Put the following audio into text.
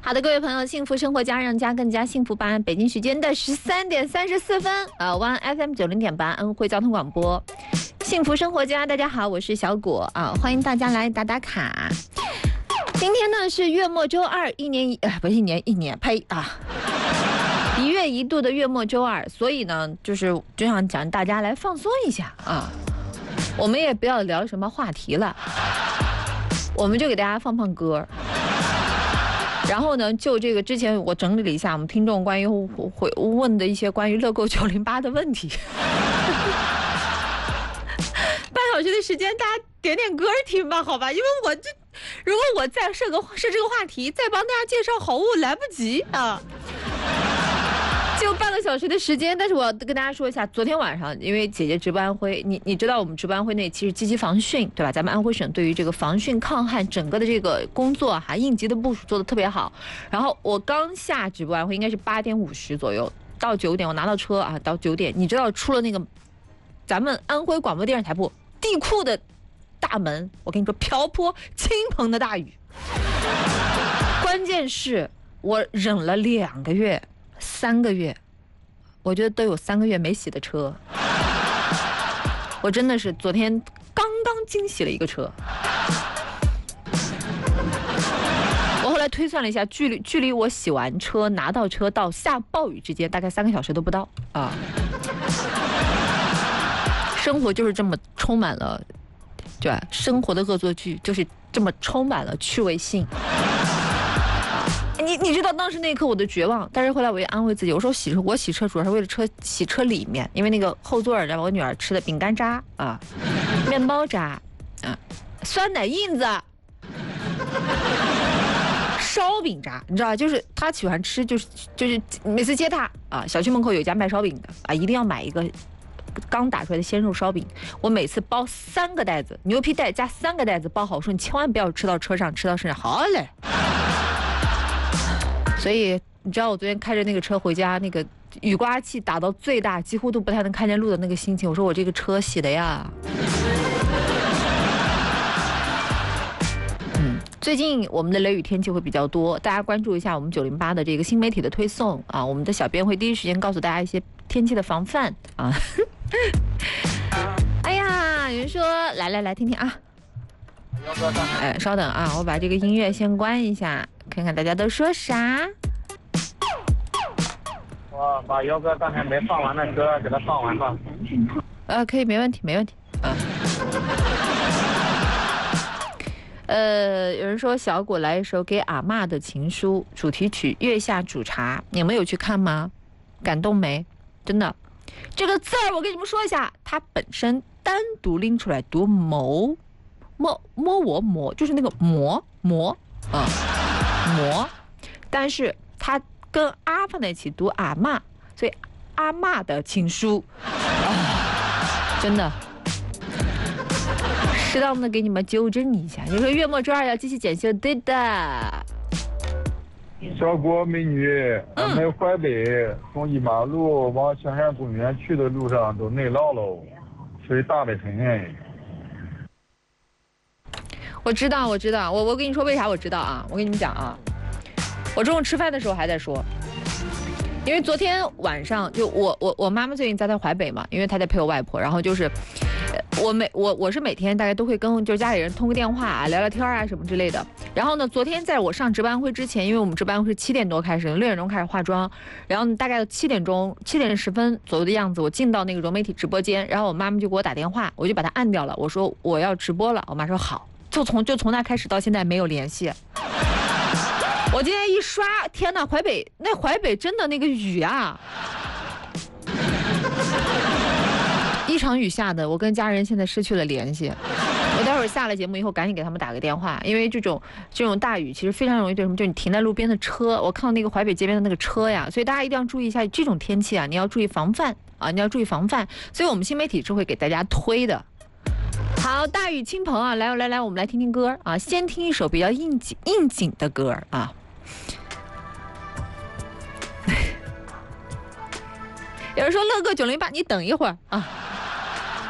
好的，各位朋友，幸福生活家让家更加幸福吧。北京时间的13:34，湾 FM 90.8安徽交通广播，幸福生活家，大家好，我是小果啊，欢迎大家来打打卡。今天呢是月末周二，一年呸啊，1月1度的月末周二，所以呢就想讲大家来放松一下啊，我们也不要聊什么话题了，我们就给大家放歌。然后呢，就这个之前我整理了一下我们听众关于会问的一些关于乐购908的问题，半小时的时间，大家点歌听吧，好吧？因为如果我再设这个话题，再帮大家介绍好物来不及啊。就半个小时的时间，但是我要跟大家说一下，昨天晚上因为姐姐值班安徽，你知道我们值班安徽那期是积极防汛，对吧？咱们安徽省对于这个防汛抗旱整个的这个工作应急的部署做得特别好。然后我刚下值班安徽应该是8点50左右，到9点我拿到车到9点，你知道出了那个咱们安徽广播电视台部地库的大门，我跟你说瓢泼倾盆的大雨，关键是我忍了2个月。3个月，我觉得都有3个月没洗的车，我真的是昨天刚清洗了一个车。我后来推算了一下，距离我洗完车拿到车到下暴雨之间大概3个小时都不到啊。生活就是这么充满了，对吧？生活的恶作剧就是这么充满了趣味性。你知道当时那一刻我的绝望，但是后来我也安慰自己，我说我洗车主要是为了洗车里面，因为那个后座让我女儿吃的饼干渣啊，面包渣啊，酸奶印子，烧饼渣，你知道就是她喜欢吃，就是每次接她小区门口有一家卖烧饼的一定要买一个刚打出来的鲜肉烧饼，我每次包3个袋子，牛皮袋加3个袋子包好，说你千万不要吃到车上，吃到身上。好嘞。所以你知道我昨天开着那个车回家，那个雨刮器打到最大，几乎都不太能看见路的那个心情，我说我这个车洗的呀。最近我们的雷雨天气会比较多，大家关注一下我们908的这个新媒体的推送我们的小编会第一时间告诉大家一些天气的防范哎呀，有人说来听听啊。稍等我把这个音乐先关一下，看看大家都说啥。 我把姚哥刚才没放完的歌给他放完吧。 可以，没问题有人说小果来一首给阿嬷的情书主题曲《月下煮茶》，你们有去看吗？感动没？真的，这个字儿我跟你们说一下，它本身单独拎出来读谋，就是那个磨，但是它跟阿放在一起读阿嬷，所以阿嬷的情书真的适当的给你们纠正一下，就说月末周二要继续检修，对的。 小果美女，俺们淮北从一马路往香山公园去的路上都内涝喽，水大得很。 我知道，我跟你说为啥我知道我跟你们讲我中午吃饭的时候还在说，因为昨天晚上就我妈妈最近在淮北嘛，因为她在陪我外婆，然后就是我是每天大概都会跟就是家里人通个电话聊聊天什么之类的。然后呢，昨天在我上值班会之前，因为我们值班会是7点多开始，6点钟开始化妆，然后大概7点10分左右的样子，我进到那个融媒体直播间，然后我妈妈就给我打电话，我就把它按掉了，我说我要直播了，我妈说好。就从那开始到现在没有联系。我今天一刷，天哪，淮北真的那个雨一场雨下的，我跟家人现在失去了联系。我待会儿下了节目以后赶紧给他们打个电话，因为这种大雨其实非常容易对什么，就是你停在路边的车，我看到那个淮北街边的那个车所以大家一定要注意一下这种天气你要注意防范所以我们新媒体是会给大家推的。好，大雨倾盆来，我们来听听歌先听一首比较应景的歌有人说乐哥908，你等一会儿